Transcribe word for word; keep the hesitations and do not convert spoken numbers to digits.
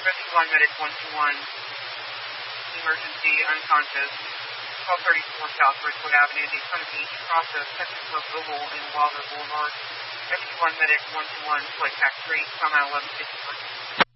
Rescue one, Medic one two one, emergency, unconscious, twelve thirty-four South Ridgewood Avenue, Daytona Beach, process, Texas Club Oval, and Wilder Boulevard. Rescue one, Medic one two one, flight tax three, come out eleven fifty-one.